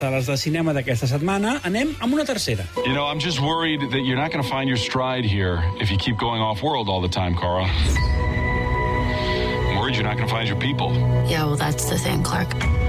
les de cinema d'aquesta setmana, anem amb una tercera. You know, I'm just worried that you're not going to find your stride here if you keep going off-world all the time, Cara. I'm worried you're not going to find your people. Yeah, well, that's the thing, Clark.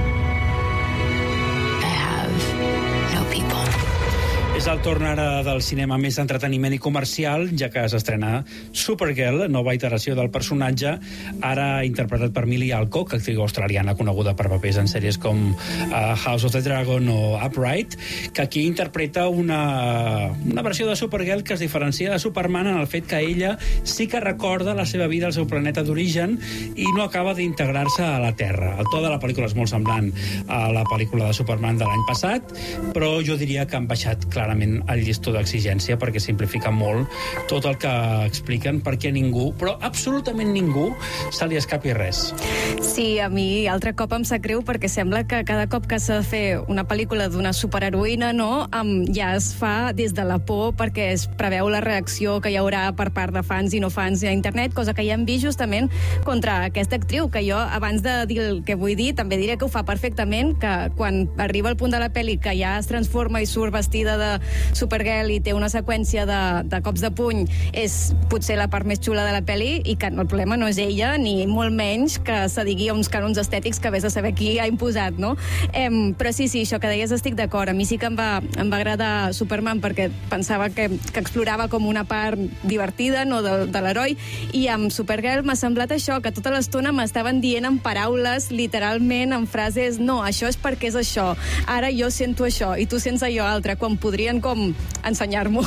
I have no people. És el torn ara del cinema més d'entreteniment i comercial, ja que s'estrena Supergirl, nova iteració del personatge, ara interpretat per Millie Alcock, actriu australiana coneguda per papers en sèries com House of the Dragon o Upright, que aquí interpreta una versió de Supergirl que es diferencia de Superman en el fet que ella sí que recorda la seva vida al seu planeta d'origen i no acaba d'integrar-se a la Terra. El to de la pel·lícula és molt semblant a la pel·lícula de Superman de l'any passat, però jo diria que han baixat clarament el llistó d'exigència perquè simplifica molt tot el que expliquen, perquè ningú, però absolutament ningú, se li escapi res. Sí, a mi altre cop em sap greu perquè sembla que cada cop que s'ha de fer una pel·lícula d'una superheroïna, no, ja es fa des de la por perquè es preveu la reacció que hi haurà per part de fans i no fans a internet, cosa que ja hem vist justament contra aquesta actriu, que jo, abans de dir el que vull dir, també diré que ho fa perfectament, que quan arriba el punt de la pel·li que ja es transforma i surt vestida de Supergirl i té una seqüència de cops de puny, és potser la part més xula de la pel·li i que el problema no és ella, ni molt menys que se digui uns cànons estètics que vés a saber qui ha imposat, no? Però sí, això que deies estic d'acord. A mi sí que em va agradar Superman perquè pensava que explorava com una part divertida, no, de l'heroi, i amb Supergirl m'ha semblat això, que tota l'estona m'estaven dient en paraules, literalment, en frases, no, això és perquè és això, ara jo sento això i tu sents allò altre, quan podrien com ensenyar-m'ho.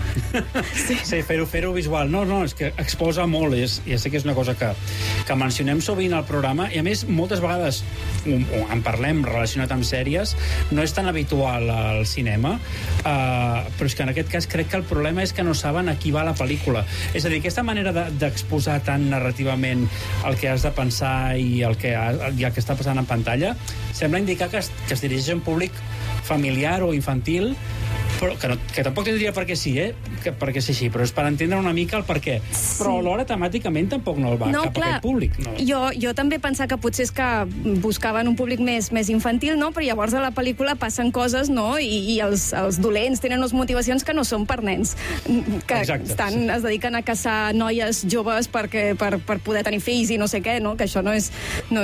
Sí, fer-ho visual. No, és que exposa molt, ja sé que és una cosa que mencionem sovint al programa, i a més, moltes vegades en parlem relacionat amb sèries, no és tan habitual al cinema, però és que en aquest cas crec que el problema és que no saben a qui va la pel·lícula. És a dir, aquesta manera d'exposar tan narrativament el que has de pensar i el que està passant en pantalla sembla indicar que es dirigeix a un públic familiar o infantil, però que tampoc tindria per què sí, perquè és així, però és per entendre una mica el per què. Sí. Però alhora temàticament tampoc no el va cap a aquest públic. No. Jo també pensava que potser és que buscaven un públic més infantil, no? Però llavors a la pel·lícula passen coses, no? I els dolents tenen unes motivacions que no són per nens, que es dediquen a caçar noies joves per poder tenir fills i no sé què, no? Que això no és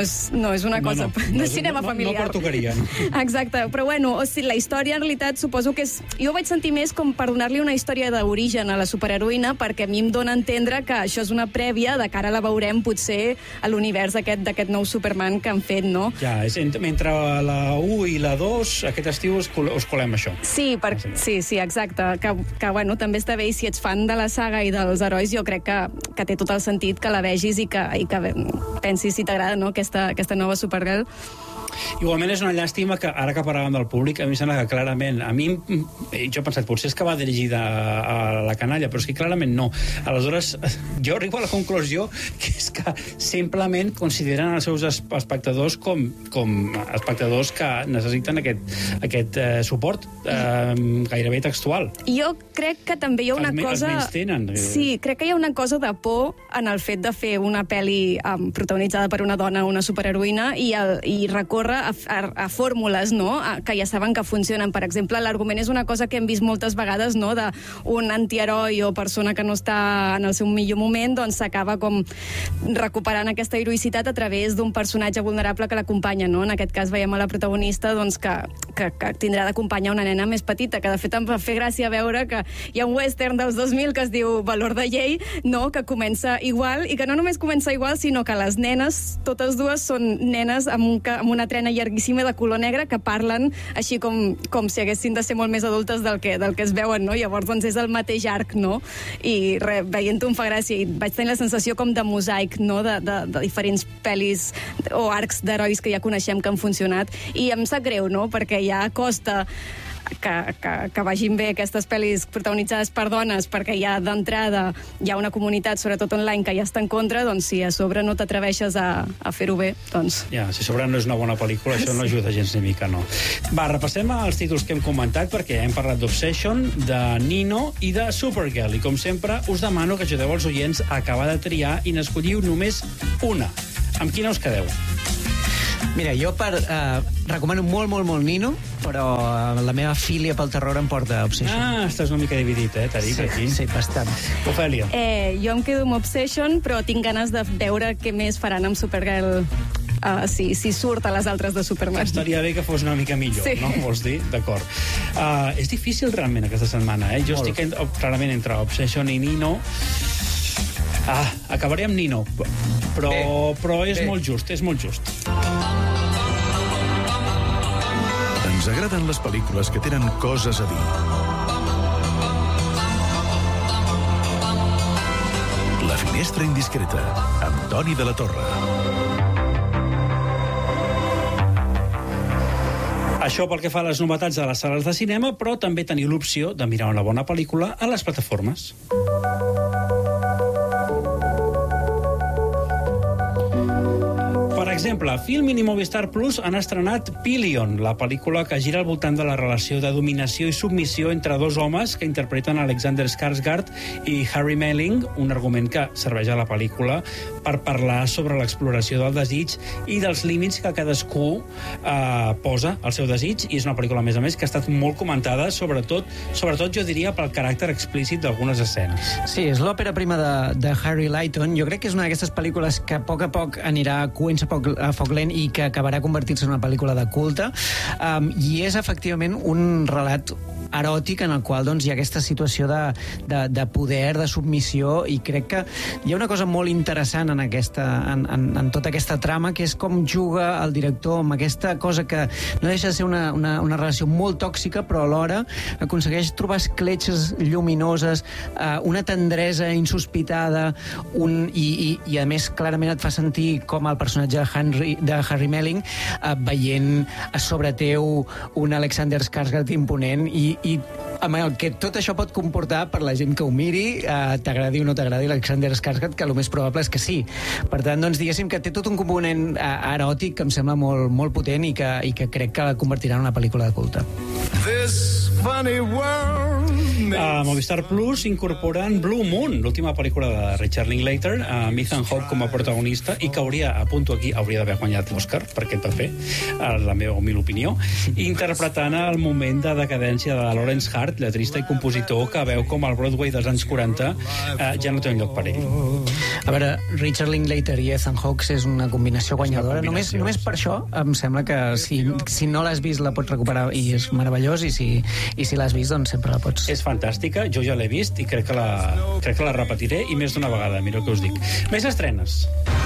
una cosa... No és cinema familiar. No pertocaria, no? Exacte, però bueno, la història en realitat suposo que és... Jo ho vaig sentir més com per donar-li una història d'origen a la superheroïna, perquè a mi em dona a entendre que això és una prèvia de cara la veurem potser a l'univers d'aquest nou Superman que han fet, no? Ja, entre la 1 i la 2, aquest estiu us colem això. Sí, exacte. Que bueno, també està bé, i si ets fan de la saga i dels herois, jo crec que té tot el sentit que la vegis i que pensis si t'agrada, no, aquesta nova Supergirl. Igualment és una llàstima que, ara que parlàvem del públic, a mi sembla que clarament, jo he pensat, potser és que va dirigida a la canalla, però és que clarament no. Aleshores, jo arribo a la conclusió que és que simplement consideren els seus espectadors com espectadors que necessiten aquest suport gairebé textual. Jo crec que també hi ha una cosa... Els menys tenen. Sí, crec que hi ha una cosa de por en el fet de fer una pel·li protagonitzada per una dona, una superheroïna, i recórrer a fórmules, no?, que ja saben que funcionen. Per exemple, l'argument és una cosa que hem vist moltes vegades, no?, d'un antiheroi o persona que no està en el seu millor moment, doncs s'acaba com recuperant aquesta heroïcitat a través d'un personatge vulnerable que l'acompanya, no? En aquest cas veiem a la protagonista doncs, que tindrà d'acompanyar una nena més petita, que de fet em va fer gràcia veure que hi ha un western dels 2000 que es diu Valor de llei, no?, que comença igual, i que no només comença igual, sinó que les nenes, totes dues, són nenes amb una trena llarguíssima de color negre que parlen així com si haguessin de ser molt més adultes del que es veuen, no? Llavors, doncs, és el mateix arc, no? I veient-ho em fa gràcia, i vaig tenir la sensació com de mosaic, no?, de diferents pel·lis o arcs d'herois que ja coneixem que han funcionat, i em sap greu, no?, perquè ja costa que vagin bé aquestes pel·lis protagonitzades per dones, perquè ja d'entrada hi ha una comunitat, sobretot online, que ja està en contra, doncs si a sobre no t'atreveixes a fer-ho bé, doncs... Ja, si a sobre no és una bona pel·lícula, això no ajuda gens ni mica, no. Va, repassem els títols que hem comentat, perquè hem parlat d'Obsession, de Nino i de Supergirl, i com sempre us demano que ajudeu els oients a acabar de triar i n'escolliu només una. Amb quina us quedeu? Mira, jo recomano molt Nino, però la meva filia pel terror em porta a Obsession. Estàs una mica dividit, t'ha dit aquí. Sí, bastant. Ofèlia. Jo em quedo amb Obsession, però tinc ganes de veure què més faran amb Supergirl si surt a les altres de Superman. Estaria bé que fos una mica millor, sí. No? Vols dir? D'acord. És difícil realment aquesta setmana, Jo estic clarament entre Obsession i Nino. Acabaré amb Nino, però és molt just, és molt just. Ens agraden les pel·lícules que tenen coses a dir. La finestra indiscreta, amb Toni de la Torre. Això pel que fa a les novetats de les sales de cinema, però també teniu l'opció de mirar una bona pel·lícula a les plataformes. Per exemple, Filmin i Movistar Plus han estrenat Pillion, la pel·lícula que gira al voltant de la relació de dominació i submissió entre dos homes que interpreten Alexander Skarsgård i Harry Melling, un argument que serveix a la pel·lícula per parlar sobre l'exploració del desig i dels límits que cadascú posa al seu desig, i és una pel·lícula, a més, que ha estat molt comentada, sobretot jo diria pel caràcter explícit d'algunes escenes. Sí, és l'òpera prima de Harry Lighton. Jo crec que és una d'aquestes pel·lícules que a poc anirà coent a foc lent i que acabarà convertint-se en una pel·lícula de culte, i és efectivament un relat eròtic en el qual hi ha aquesta situació de poder, de submissió, i crec que hi ha una cosa molt interessant en tota aquesta trama, que és com juga el director amb aquesta cosa que no deixa de ser una relació molt tòxica, però alhora aconsegueix trobar escletxes lluminoses, una tendresa insospitada, i a més clarament et fa sentir com el personatge de Harry Melling veient a sobre teu un Alexander Skarsgård imponent, i amb el que tot això pot comportar per la gent que ho miri, t'agradi o no t'agradi Alexander Skarsgård, que el més probable és que sí. Per tant, diguéssim que té tot un component eròtic que em sembla molt, molt potent i que crec que la convertirà en una pel·lícula de culte. A Movistar Plus incorporen Blue Moon, l'última pel·lícula de Richard Linklater, amb Ethan Hawke com a protagonista, i que hauria d'haver guanyat l'Oscar per aquest paper, la meva humil opinió, interpretant el moment de decadència de Lawrence Hart, lletrista i compositor, que veu com el Broadway dels anys 40 ja no té un lloc per ell. A veure, Richard Linklater i Ethan Hawke és una combinació guanyadora. Només per això em sembla que si no l'has vist la pots recuperar, i és meravellós, i si l'has vist, doncs sempre la pots. És fantàstica, jo ja l'he vist i crec que la repetiré, i més d'una vegada, mira el que us dic. Més estrenes.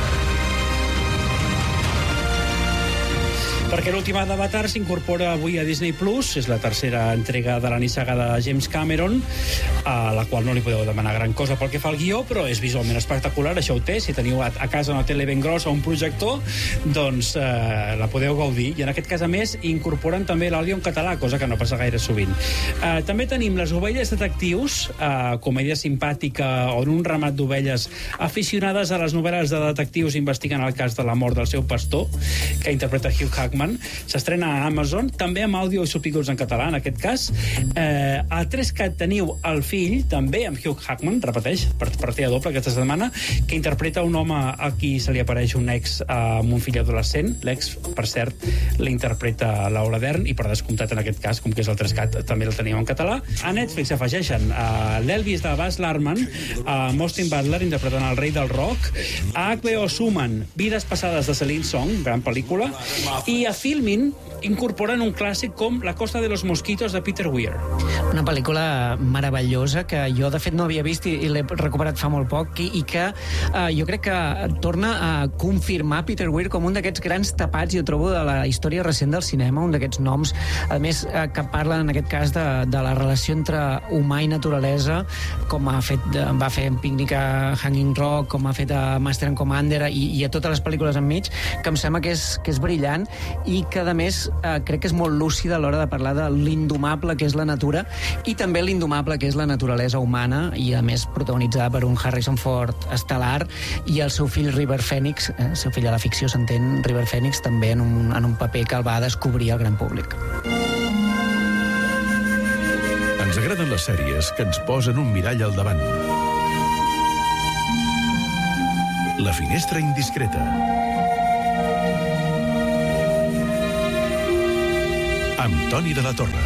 Perquè l'última d'Avatar s'incorpora avui a Disney Plus, és la tercera entrega de la nissaga de James Cameron, a la qual no li podeu demanar gran cosa pel que fa al guió, però és visualment espectacular, això ho té. Si teniu a casa una tele ben grossa o un projector, doncs la podeu gaudir. I en aquest cas, a més, incorporen també l'àudio en català, cosa que no passa gaire sovint. També tenim Les ovelles detectius, comèdia simpàtica on un ramat d'ovelles aficionades a les novel·les de detectius investiguen el cas de la mort del seu pastor, que interpreta Hugh Jackman. S'estrena a Amazon, també amb àudio i subtítols en català, en aquest cas. A 3CAT teniu El fill, també amb Hugh Jackman, repeteix, partida doble aquesta setmana, que interpreta un home a qui se li apareix un ex amb un fill adolescent. L'ex, per cert, l'interpreta Laura Dern, i per descomptat en aquest cas, com que és el 3CAT, també el tenim en català. A Netflix afegeixen l'Elvis de Baz Luhrmann, Austin Butler interpretant el rei del rock, a HBO sumen Vides passades de Celine Song, gran pel·lícula, i a Filmin incorporen un clàssic com La costa de los mosquitos de Peter Weir. Una pel·lícula meravellosa que jo, de fet, no havia vist i l'he recuperat fa molt poc, i que jo crec que torna a confirmar Peter Weir com un d'aquests grans tapats, jo trobo, de la història recent del cinema, un d'aquests noms, a més, que parla, en aquest cas, de la relació entre humà i naturalesa, com va fer en Pícnic a Hanging Rock, com ha fet a Master and Commander, i a totes les pel·lícules enmig, que em sembla que és brillant, i que, a més, crec que és molt lúcida a l'hora de parlar de l'indomable que és la natura, i també l'indomable que és la naturalesa humana, i a més protagonitzada per un Harrison Ford estel·lar, i el seu fill River Phoenix, el seu fill a la ficció s'entén, River Phoenix, també en un paper que el va descobrir al gran públic. Ens agraden les sèries que ens posen un mirall al davant. La finestra indiscreta. amb Toni de la Torre.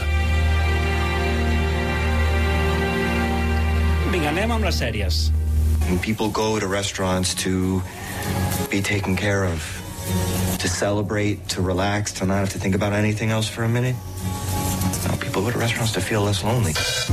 Vinga, anem amb les sèries. People go to restaurants to be taken care of, to celebrate, to relax, to not have to think about anything else for a minute. No, people go to restaurants to feel less lonely.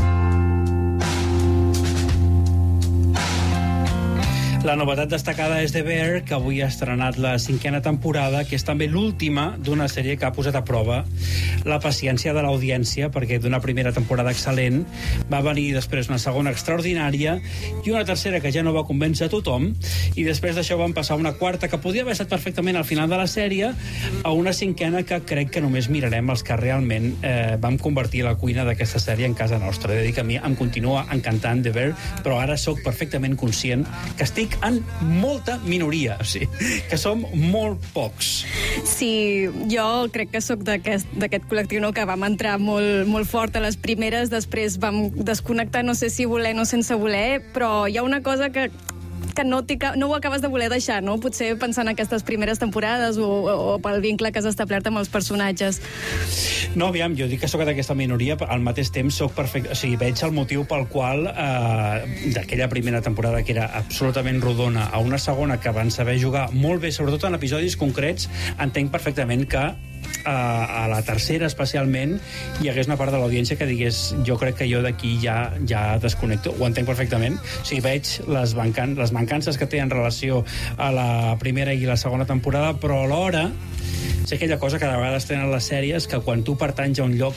La novetat destacada és The Bear, que avui ha estrenat la 5a temporada, que és també l'última d'una sèrie que ha posat a prova la paciència de l'audiència, perquè d'una primera temporada excel·lent va venir després una segona extraordinària i una tercera que ja no va convèncer a tothom, i després d'això van passar una quarta que podia haver estat perfectament al final de la sèrie, a una 5a que crec que només mirarem els que realment vam convertir la cuina d'aquesta sèrie en casa nostra. He de dir que a mi em continua encantant The Bear, però ara sóc perfectament conscient que estic en molta minoria, o sigui, que som molt pocs. Sí, jo crec que sóc d'aquest col·lectiu, no, que vam entrar molt fort a les primeres, després vam desconnectar, no sé si voler o sense voler, però hi ha una cosa que no ho acabes de voler deixar, no? Potser pensant en aquestes primeres temporades o pel vincle que has establert amb els personatges. No, aviam, jo dic que sóc d'aquesta minoria, al mateix temps sóc perfecte, o sigui, veig el motiu pel qual d'aquella primera temporada, que era absolutament rodona, a una segona que van saber jugar molt bé, sobretot en episodis concrets, entenc perfectament que a la tercera especialment hi hagués una part de l'audiència que digués jo crec que jo d'aquí ja desconnecto. Ho entenc perfectament. O sigui, veig les mancances que té en relació a la primera i la segona temporada, però alhora és aquella cosa que de vegades tenen les sèries, que quan tu pertanys a un lloc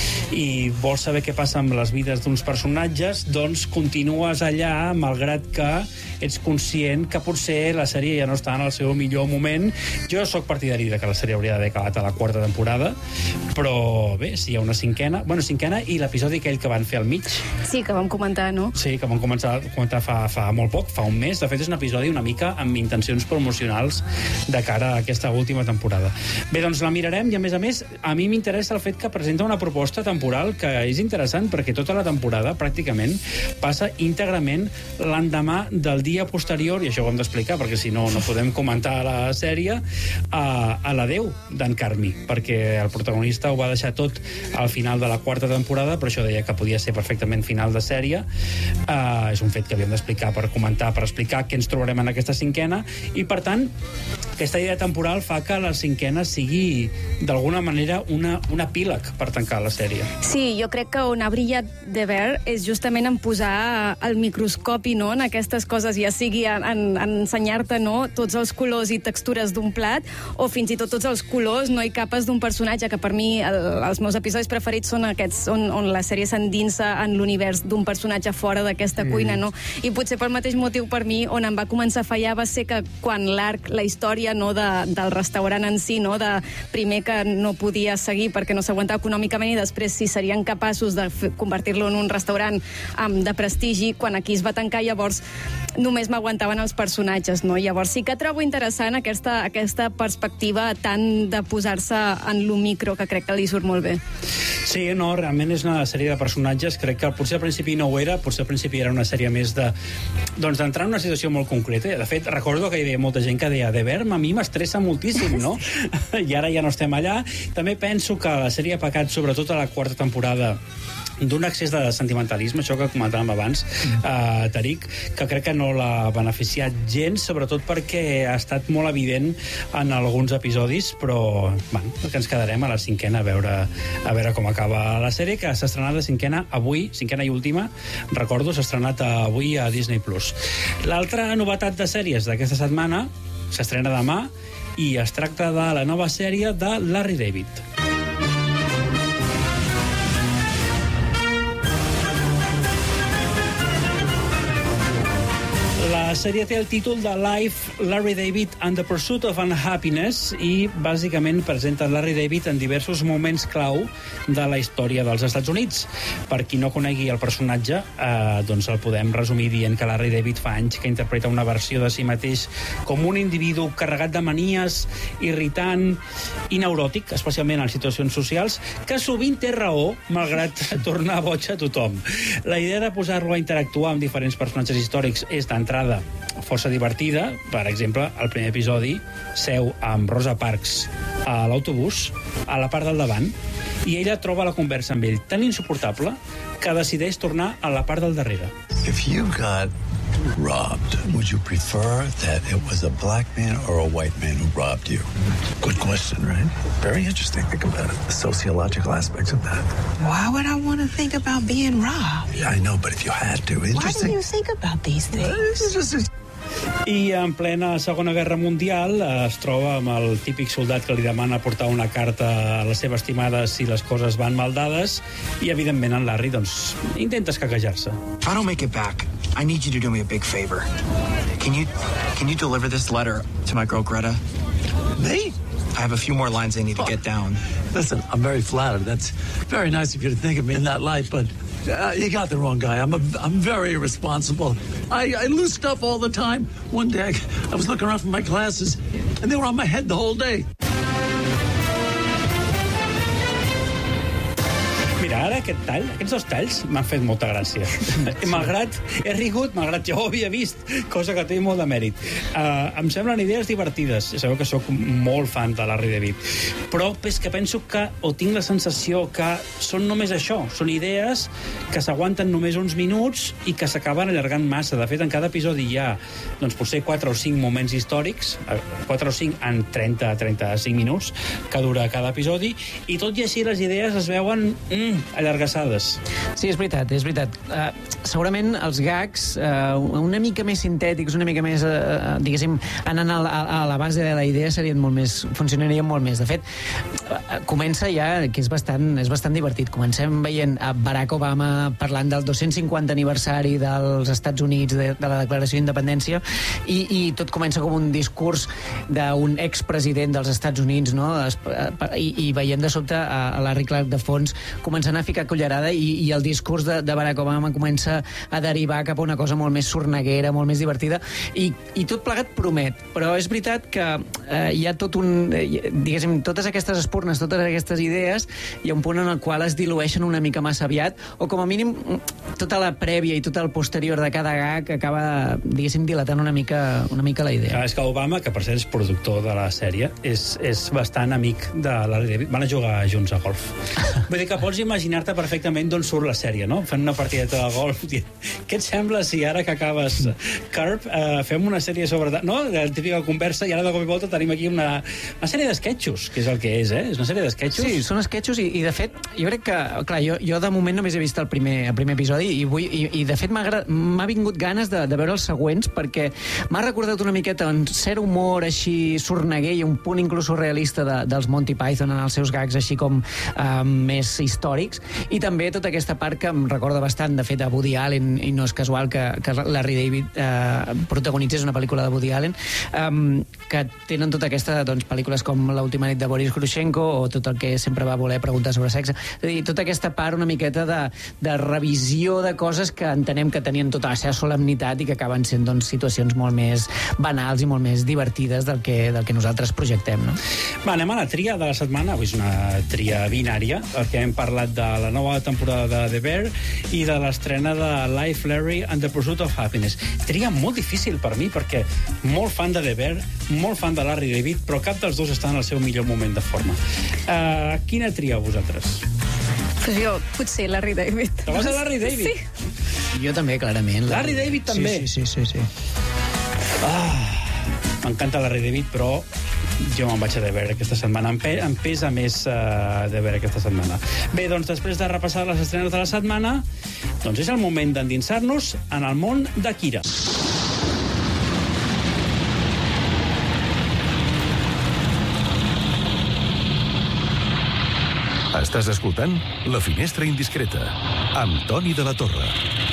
i vols saber què passa amb les vides d'uns personatges, doncs continues allà, malgrat que ets conscient que potser la sèrie ja no està en el seu millor moment. Jo sóc partidari de que la sèrie hauria d'haver acabat a la quarta temporada, però bé, si hi ha una 5a i l'episodi aquell que van fer al mig. Sí, que vam comentar, no? Sí, que vam començar a comentar fa molt poc, fa un mes. De fet, és un episodi una mica amb intencions promocionals de cara a aquesta última temporada. Bé, doncs la mirarem i, a més, a mi m'interessa el fet que presenta una proposta temporal que és interessant, perquè tota la temporada, pràcticament, passa íntegrament l'endemà del dia posterior, i això ho hem d'explicar, perquè si no, no podem comentar la sèrie, a l'adeu d'en Carmi, perquè el protagonista ho va deixar tot al final de la quarta temporada, però això deia que podia ser perfectament final de sèrie. És un fet que havíem d'explicar per comentar, per explicar què ens trobarem en aquesta 5a, i, per tant, aquesta idea temporal fa que la 5a sigui, d'alguna manera, un epíleg per tancar la sèrie. Sí, jo crec que on ha brillat The Bear és justament en posar el microscopi, no?, en aquestes coses, ja sigui en ensenyar-te, no?, tots els colors i textures d'un plat, o fins i tot tots els colors, no?, i capes d'un personatge, que per mi els meus episodis preferits són aquests on la sèrie s'endinsa en l'univers d'un personatge fora d'aquesta cuina, no? I potser pel mateix motiu, per mi, on em va començar a fallar va ser que quan l'arc, la història, no, del restaurant en si, no, de primer que no podia seguir perquè no s'aguantava econòmicament, i després si serien capaços de convertir-lo en un restaurant de prestigi, quan aquí es va tancar, llavors només m'aguantaven els personatges, no? Llavors sí que trobo interessant aquesta perspectiva tant de posar-se en lo micro, que crec que li surt molt bé. Sí, no, realment és una sèrie de personatges. Crec que potser al principi no ho era, potser al principi era una sèrie més d'entrar en una situació molt concreta. De fet, recordo que hi havia molta gent que deia The Bear a mi m'estressa moltíssim, no? I ara ja no estem allà. També penso que la sèrie ha pecat, sobretot a la quarta temporada, d'un excés de sentimentalisme, això que comentàvem abans, Tariq, que crec que no l'ha beneficiat gens, sobretot perquè ha estat molt evident en alguns episodis, però bueno, que ens quedarem a la 5a a veure com acaba la sèrie, que s'ha estrenat la 5a avui, 5a i última, recordo, s'ha estrenat avui a Disney+. L'altra novetat de sèries d'aquesta setmana s'estrena demà i es tracta de la nova sèrie de Larry David. La sèrie té el títol de Life, Larry David and the Pursuit of Unhappiness, i bàsicament presenta Larry David en diversos moments clau de la història dels Estats Units. Per qui no conegui el personatge, doncs el podem resumir dient que Larry David fa anys que interpreta una versió de si mateix com un individu carregat de manies, irritant i neuròtic, especialment en situacions socials, que sovint té raó, malgrat tornar boig a tothom. La idea de posar-lo a interactuar amb diferents personatges històrics és d'entrada força divertida. Per exemple, el primer episodi seu amb Rosa Parks a l'autobús, a la part del davant, I ella troba la conversa amb ell tan insuportable que decideix tornar a la part del darrere. If you got robbed, would you prefer that it was a black man or a white man who robbed you? Good question, right? Very interesting. Think about it. The sociological aspects of that. Why would I want to think about being robbed? Yeah, I know, but if you had to, Why do you think about these things? I en plena Segona Guerra Mundial es troba amb el típic soldat que li demana portar una carta a la seva estimada si les coses van mal dades, i evidentment en Larry doncs intenta escaquejar-se. If I don't make it back, I need you to do me a big favor. Can you deliver this letter to my girl Greta? Me? I have a few more lines I need to get down. Listen, I'm very flattered. That's very nice of you to think of me in that light, but you got the wrong guy. I'm very irresponsible. I lose stuff all the time. One day I was looking around for my glasses, and they were on my head the whole day. Mira, ara aquests dos talls m'han fet molta gràcia. Malgrat he rigut, malgrat ja ho havia vist, cosa que té molt de mèrit. Em semblen idees divertides. Ja sabeu que sóc molt fan de Larry David. Però és que penso que, o tinc la sensació que són només això. Són idees que s'aguanten només uns minuts i que s'acaben allargant massa. De fet, en cada episodi hi ha, doncs, potser 4 o 5 moments històrics, 4 o 5 en 30-35 minuts, que dura cada episodi, i tot i així les idees es veuen allargassades. Sí, és veritat, és veritat. Segurament els gags una mica més sintètics, una mica més, diguéssim, anant a la base de la idea funcionarien molt més. De fet, comença ja, que és bastant divertit. Comencem veient a Barack Obama parlant del 250 aniversari dels Estats Units, de la Declaració d'Independència, i tot comença com un discurs d'un expresident dels Estats Units, no? I veient de sobte a Larry Clark de fons començant a ficar cullerada, i el discurs de Barack Obama comença a derivar cap a una cosa molt més sorneguera, molt més divertida, i tot plegat promet. Però és veritat que hi ha tot un... diguéssim, totes aquestes espurnes, totes aquestes idees, hi ha un punt en el qual es dilueixen una mica massa aviat, o com a mínim tota la prèvia i tot el posterior de cada gag acaba, diguéssim, dilatant una mica la idea. És que Obama, que per cert és productor de la sèrie, és bastant amic de Larry David. Van a jugar junts a golf. Vull dir que pots imaginar-te perfectament d'on surt la sèrie, no? Fent una partideta de golf. Què et sembla si ara que acabes Curb fem una sèrie sobre... No? La típica conversa, i ara de cop i volta tenim aquí una sèrie d'esquetxos, que és el que és, eh? És una sèrie d'esquetxos. Sí, són esquetxos, i de fet, jo crec que... Clar, jo de moment només he vist el primer episodi, i de fet m'ha vingut ganes de veure els següents, perquè m'ha recordat una miqueta un cert humor així sorneguer i un punt inclús surrealista dels Monty Python en els seus gags així com més històrics, i també tota aquesta part que em recorda bastant, de fet, a Woody Allen, i no és casual que Larry David protagonitzés una pel·lícula de Woody Allen, que tenen tota aquesta, doncs, pel·lícules com L'última nit de Boris Grushenko, o tot el que sempre va voler preguntar sobre sexe. És a dir, tota aquesta part una miqueta de revisió de coses que entenem que tenien tota la seva solemnitat i que acaben sent, doncs, situacions molt més banals i molt més divertides del que nosaltres projectem, no? Va, anem a la tria de la setmana. Avui és una tria binària, perquè hem parlat de la nova temporada de The Bear i de l'estrena de Life, Larry and the Pursuit of Happiness. Tria molt difícil per mi, perquè molt fan de The Bear, molt fan de Larry David, però cap dels dos està en el seu millor moment de forma. Quina trieu vosaltres? Pues jo, potser Larry David. Te vas a Larry David? Sí. Jo també, clarament. Larry David també? Sí. M'encanta Larry David, però jo me'n vaig a The Bear aquesta setmana. Em pesa més The Bear aquesta setmana. Bé, doncs, després de repassar les estrenes de la setmana, doncs és el moment d'endinsar-nos en el món d'Akira. Estàs escoltant La Finestra Indiscreta, amb Toni de la Torre.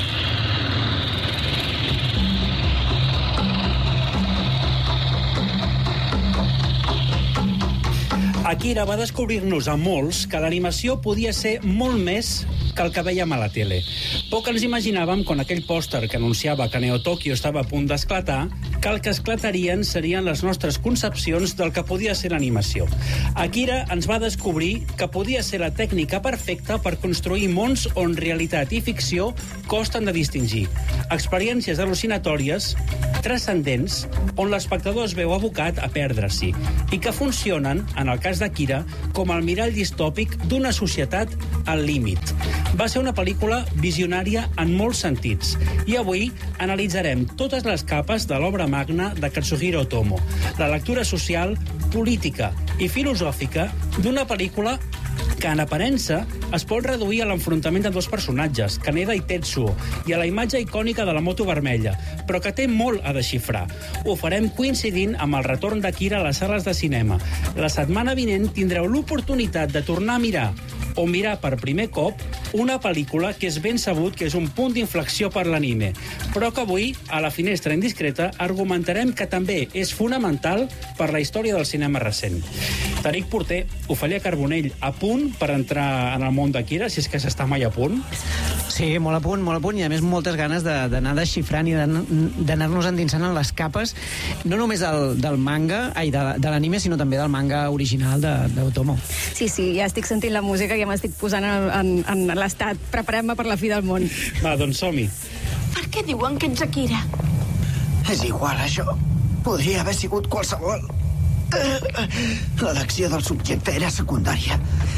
Akira va descobrir-nos a molts que l'animació podia ser molt més que el que veiem a la tele. Poc ens imaginàvem, quan aquell pòster que anunciava que Neo Tokyo estava a punt d'esclatar, que el que esclatarien serien les nostres concepcions del que podia ser l'animació. Akira ens va descobrir que podia ser la tècnica perfecta per construir mons on realitat i ficció costen de distingir. Experiències al·lucinatòries, transcendents, on l'espectador es veu abocat a perdre-s'hi, i que funcionen, en el cas d'Akira com el mirall distòpic d'una societat al límit. Va ser una pel·lícula visionària en molts sentits i avui analitzarem totes les capes de l'obra magna de Katsuhiro Otomo, la lectura social, política i filosòfica d'una pel·lícula que en aparença es pot reduir a l'enfrontament de dos personatges, Kaneda i Tetsuo, i a la imatge icònica de la moto vermella, però que té molt a desxifrar. Ho farem coincidint amb el retorn d'Akira a les sales de cinema. La setmana vinent tindreu l'oportunitat de tornar a mirar o mirar per primer cop una pel·lícula que és ben sabut que és un punt d'inflexió per l'anime, però que avui, a la finestra indiscreta, argumentarem que també és fonamental per la història del cinema recent. Tariq Porter, Ofèlia Carbonell, a punt per entrar en el món d'Akira, si és que s'està mai a punt? Sí, molt a punt, i a més moltes ganes d'anar desxifrant i d'anar-nos endinsant en les capes, no només del manga, de l'anime, sinó també del manga original d'Otomo. Sí, ja estic sentint la música, ja m'estic posant en l'estat. Preparem-me per la fi del món. Va, doncs som-hi. Per què diuen que ets Akira? És igual, això. Podria haver sigut qualsevol. L'elecció del subjecte era secundària.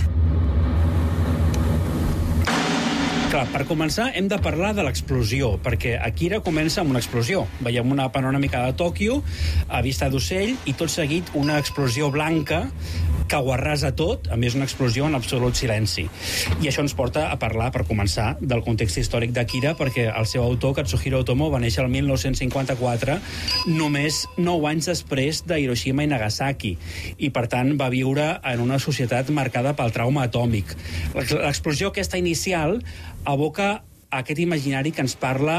Clar, per començar hem de parlar de l'explosió, perquè Akira comença amb una explosió. Veiem una panoràmica de Tòquio a vista d'ocell i tot seguit una explosió blanca que ho arrasa tot, a més una explosió en absolut silenci. I això ens porta a parlar, per començar, del context històric d'Akira, perquè el seu autor, Katsuhiro Otomo, va néixer el 1954, només 9 anys després de Hiroshima i Nagasaki, i per tant va viure en una societat marcada pel trauma atòmic. L'explosió aquesta inicial evoca aquest imaginari que ens parla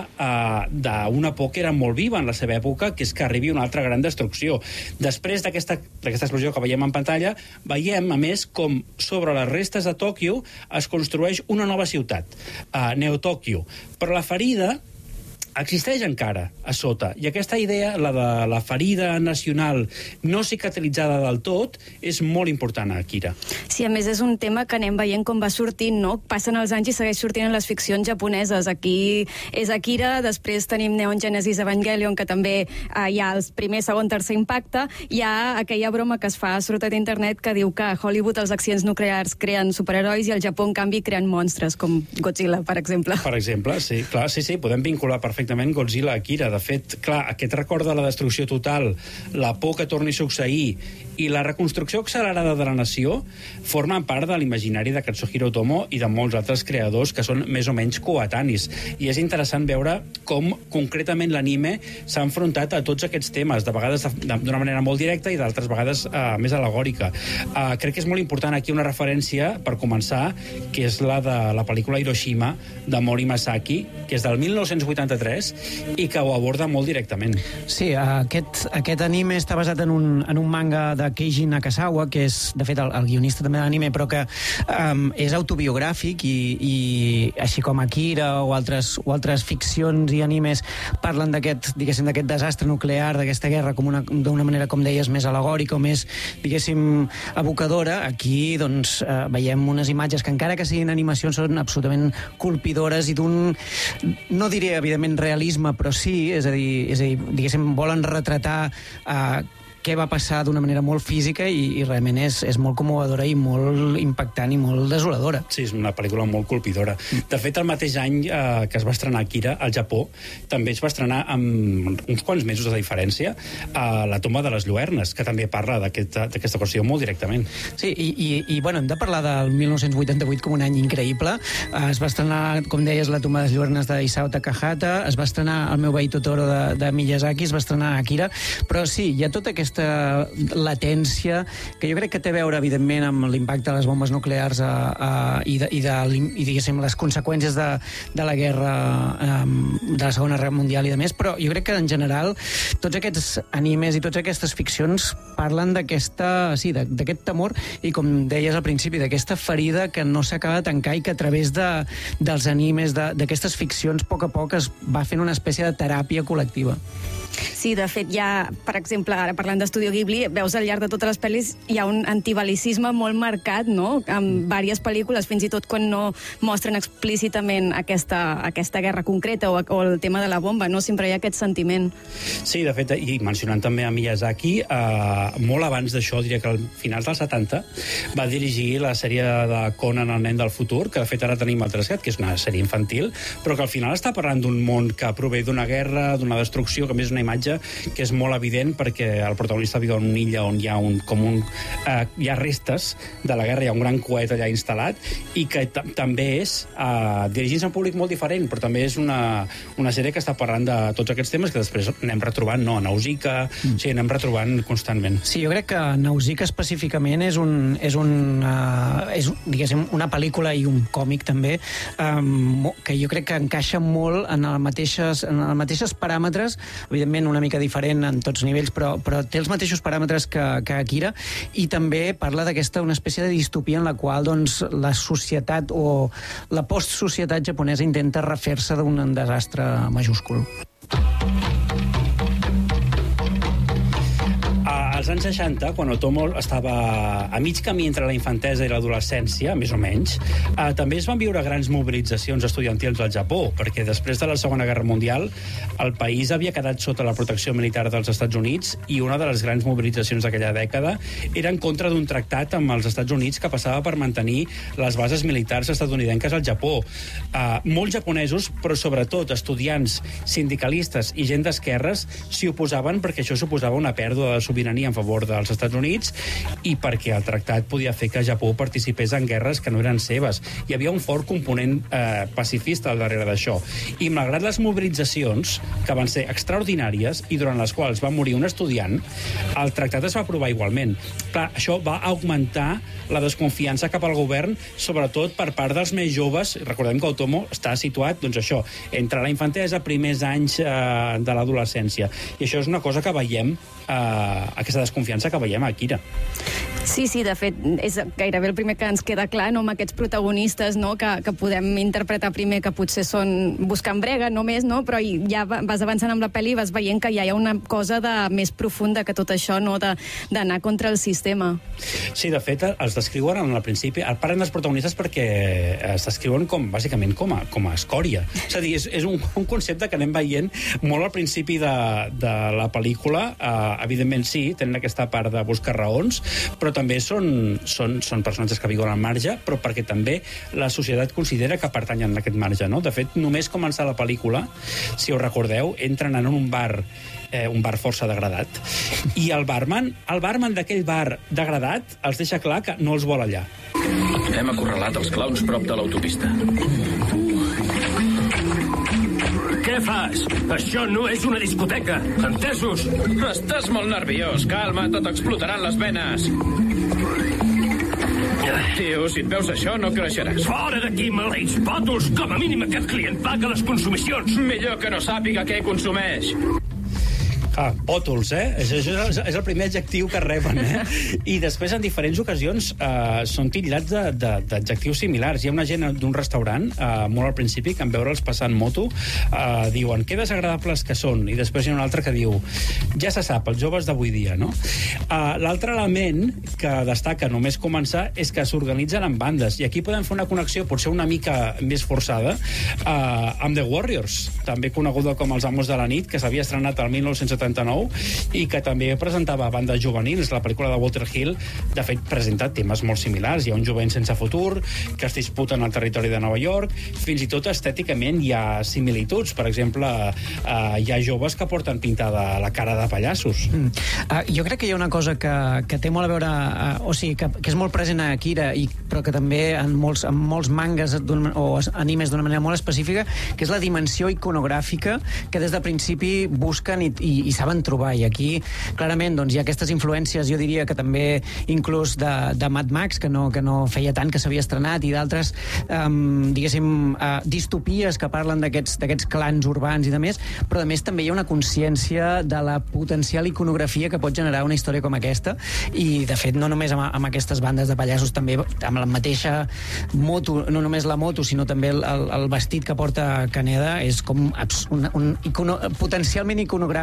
d'una por que era molt viva en la seva època, que és que arribi una altra gran destrucció. Després d'aquesta explosió que veiem en pantalla, veiem, a més, com sobre les restes de Tòquio es construeix una nova ciutat, Neo-Tòquio. Però la ferida existeix encara a sota, i aquesta idea, la de la ferida nacional no cicatritzada del tot, és molt important a Akira. Sí, a més és un tema que anem veient com va sortint, no? Passen els anys i segueix sortint en les ficcions japoneses. Aquí és Akira, després tenim Neon Genesis Evangelion, que també hi ha el primer, segon, tercer impacte. Hi ha aquella broma que es fa sobretot a internet que diu que a Hollywood els accidents nuclears creen superherois i al Japó, en canvi, creen monstres, com Godzilla, per exemple. Per exemple, sí, clar, sí, podem vincular perfectament Godzilla a Akira. De fet, clar, aquest record de la destrucció total, la por que torni a succeir i la reconstrucció accelerada de la nació formen part de l'imaginari de Katsuhiro Otomo i de molts altres creadors que són més o menys coetanis. I és interessant veure com concretament l'anime s'ha enfrontat a tots aquests temes, de vegades d'una manera molt directa i d'altres vegades més alegòrica. Crec que és molt important aquí una referència, per començar, que és la de la pel·lícula Hiroshima, de Mori Masaki, que és del 1983 i que ho aborda molt directament. Sí, aquest anime està basat en un manga de Keiji Nakazawa, que és, de fet, el guionista també de l'anime, però que és autobiogràfic i així com Akira o altres ficcions i animes parlen d'aquest desastre nuclear, d'aquesta guerra d'una manera, com deies, més alegòrica o més, diguéssim, evocadora. Aquí, doncs, veiem unes imatges que, encara que siguin animacions, són absolutament colpidores i d'un, no diré, evidentment, realisme, però sí, és a dir, diguéssim, volen retratar què va passar d'una manera molt física i realment és molt commovedora i molt impactant i molt desoladora. Sí, és una pel·lícula molt colpidora. De fet, el mateix any que es va estrenar Akira, al Japó, també es va estrenar amb uns quants mesos de diferència a La tomba de les lluernes, que també parla d'aquesta qüestió molt directament. Sí, i bueno, hem de parlar del 1988 com un any increïble. Es va estrenar, com deies, La tomba de les lluernes d'Isao Takahata, es va estrenar El meu veí Totoro de Miyazaki, es va estrenar Akira, però sí, hi ha tota aquesta latència que jo crec que té a veure, evidentment, amb l'impacte de les bombes nuclears i diguéssim, les conseqüències de la guerra de la Segona Guerra Mundial i de més, però jo crec que en general tots aquests animes i totes aquestes ficcions parlen d'aquest temor i, com deies al principi, d'aquesta ferida que no s'acaba de tancar i que a través dels animes, d'aquestes ficcions, a poc es va fent una espècie de teràpia col·lectiva. Sí, de fet, ja, per exemple, ara parlant d'Estudio Ghibli, veus al llarg de totes les pel·lis hi ha un antibalicisme molt marcat, no?, amb diverses pel·lícules, fins i tot quan no mostren explícitament aquesta guerra concreta o el tema de la bomba, no? Sempre hi ha aquest sentiment. Sí, de fet, i mencionant també a Miyazaki, molt abans d'això, diria que al finals dels 70, va dirigir la sèrie de Conan, el nen del futur, que de fet ara tenim el Trasllat, que és una sèrie infantil, però que al final està parlant d'un món que prové d'una guerra, d'una destrucció, que a més és una imatge que és molt evident perquè el protagonista viu en una illa on hi ha hi ha restes de la guerra, hi ha un gran coet allà instal·lat, i que també és dirigint-se a un públic molt diferent, però també és una sèrie que està parlant de tots aquests temes que després anem retrobant, no? A Nausicaa, o sigui, anem retrobant constantment. Sí, jo crec que Nausicaa específicament és diguéssim, una pel·lícula i un còmic també, que jo crec que encaixa molt en els mateixos paràmetres, evidentment una mica diferent en tots nivells, però té els mateixos paràmetres que Akira, i també parla d'aquesta una espècie de distopia en la qual doncs, la societat o la postsocietat japonesa intenta refer-se d'un desastre majúscul. Als anys 60, quan Otomo estava a mig camí entre la infantesa i l'adolescència, més o menys, també es van viure grans mobilitzacions estudiantils al Japó, perquè després de la Segona Guerra Mundial el país havia quedat sota la protecció militar dels Estats Units, i una de les grans mobilitzacions d'aquella dècada era en contra d'un tractat amb els Estats Units que passava per mantenir les bases militars estatunidenques al Japó. Molts japonesos, però sobretot estudiants, sindicalistes i gent d'esquerres s'hi oposaven perquè això suposava una pèrdua de sobirania en favor dels Estats Units i perquè el tractat podia fer que Japó participés en guerres que no eren seves. Hi havia un fort component pacifista al darrere d'això. I malgrat les mobilitzacions, que van ser extraordinàries i durant les quals va morir un estudiant, el tractat es va aprovar igualment. Clar, això va augmentar la desconfiança cap al govern, sobretot per part dels més joves. Recordem que Otomo està situat, doncs això, entre la infantesa, primers anys de l'adolescència. I això és una cosa que veiem, aquesta desconfiança que veiem a Akira. Sí, de fet, és gairebé el primer que ens queda clar, no?, amb aquests protagonistes, no?, que podem interpretar primer que potser són buscant brega només, no?, però ja vas avançant amb la pel·li i vas veient que ja hi ha una cosa més profunda que tot això, no?, d'anar contra el sistema. Sí, de fet, els descriuen al principi, parlen dels protagonistes perquè es descriuen bàsicament com a escòria. És a dir, és un concepte que anem veient molt al principi de la pel·lícula. Evidentment sí, tenen aquesta part de buscar raons, però també són personatges que viuen al marge, però perquè també la societat considera que pertanyen a aquest marge, no? De fet, només començar la pel·lícula, si us recordeu, entren en un bar força degradat, i el barman d'aquell bar degradat els deixa clar que no els vol allà. Hem acorralat els clowns prop de l'autopista. Què fas? Això no és una discoteca, entesos? Estàs molt nerviós, calma, tot explotaran les venes. Tio, si et veus això, no creixeràs. Fora d'aquí, maleïts pòtols! Com a mínim aquest client paga les consumicions. Millor que no sàpiga què consumeix. Pòtols, és el primer adjectiu que reben, I després, en diferents ocasions, són titllats d'adjectius similars. Hi ha una gent d'un restaurant, molt al principi, que en veure'ls passant moto, diuen, que desagradables que són, i després hi ha un altre que diu, ja se sap, els joves d'avui dia, no? L'altre element que destaca només començar és que s'organitzen en bandes, i aquí podem fer una connexió, potser una mica més forçada, amb The Warriors, també coneguda com Els Amos de la Nit, que s'havia estrenat el 1979, i que també presentava bandes juvenils. La pel·lícula de Walter Hill, de fet, presenta temes molt similars. Hi ha un jovent sense futur, que es disputen al territori de Nova York. Fins i tot estèticament hi ha similituds. Per exemple, hi ha joves que porten pintada la cara de pallassos. Jo crec que hi ha una cosa que té molt a veure, o sigui, que és molt present a Akira, però que també en molts mangas o animes d'una manera molt específica, que és la dimensió iconogràfica que des de principi busquen i saben trobar, i aquí clarament doncs, hi ha aquestes influències, jo diria que també inclús de Mad Max, que no feia tant que s'havia estrenat, i d'altres distopies que parlen d'aquests clans urbans i de més, però a més també hi ha una consciència de la potencial iconografia que pot generar una història com aquesta, i de fet no només amb aquestes bandes de pallassos, també amb la mateixa moto, no només la moto sinó també el vestit que porta Kaneda és com un potencialment iconogràfic, i de fet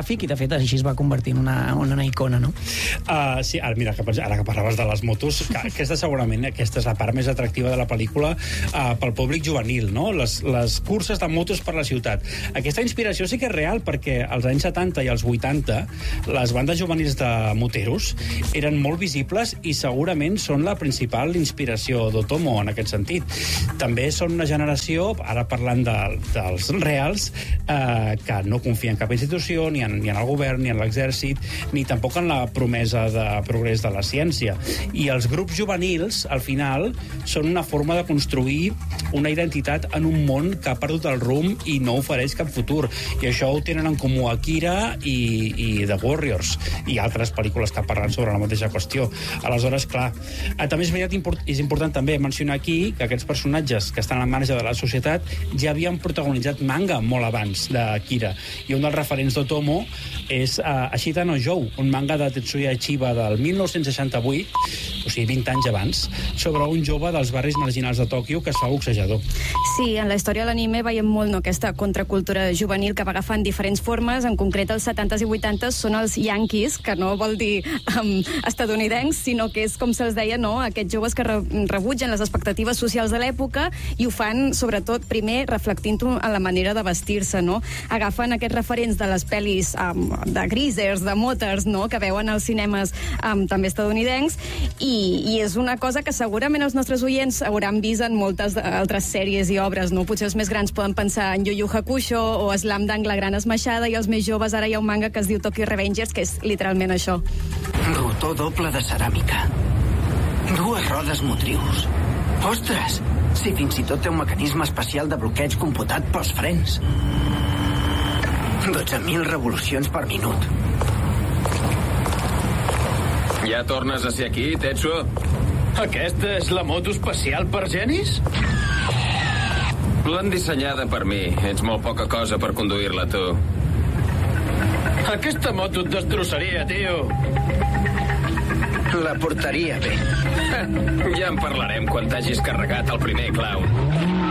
fet, així es va convertir en una icona, no? Sí, ara que parlaves de les motos, aquesta és la part més atractiva de la pel·lícula pel públic juvenil, no? Les curses de motos per la ciutat. Aquesta inspiració sí que és real, perquè als anys 70 i als 80 les bandes juvenils de moteros eren molt visibles i segurament són la principal inspiració d'Otomo en aquest sentit. També són una generació, ara parlant dels reals, que no confia en cap institució, ni en el govern, ni en l'exèrcit, ni tampoc en la promesa de progrés de la ciència. I els grups juvenils, al final, són una forma de construir una identitat en un món que ha perdut el rumb i no ofereix cap futur. I això ho tenen en comú Akira i The Warriors i altres pel·lícules que parlen sobre la mateixa qüestió. Aleshores, clar, també és important també mencionar aquí que aquests personatges que estan al marge de la societat ja havien protagonitzat manga molt abans d'Akira. I un dels referents d'Otomo és Ashita no Jou, un manga de Tetsuya Chiba del 1968, o sigui, 20 anys abans, sobre un jove dels barris marginals de Tòquio que es fa boxejador. Sí, en la història de l'anime veiem molt aquesta contracultura juvenil que va agafant diferents formes. En concret, els 70s i 80s són els yankees, que no vol dir estadounidencs, sinó que és, com se'ls deia, aquests joves que rebutgen les expectatives socials de l'època i ho fan, sobretot, primer reflectint-ho en la manera de vestir-se, no? Agafen aquests referents de les pel·lis de greasers, de motors, no?, que veuen als cinemes també estadounidencs, i és una cosa que segurament els nostres oients hauran vist en moltes altres sèries i obres, no? Potser els més grans poden pensar en Yu Yu Hakusho o Slam Dunk, la gran esmaixada, i els més joves ara hi ha un manga que es diu Tokyo Revengers, que és literalment això. Rotor doble de ceràmica. 2 rodes motrius. Ostres! Si fins i tot té un mecanisme especial de bloqueig computat pels frens. 12.000 revolucions per minut. Ja tornes a ser aquí, Tetsuo? Aquesta és la moto especial per genis? L'han dissenyada per mi. Ets molt poca cosa per conduir-la, tu. Aquesta moto et destrossaria, tio. La portaria bé. Ja en parlarem quan t'hagis carregat el primer clown.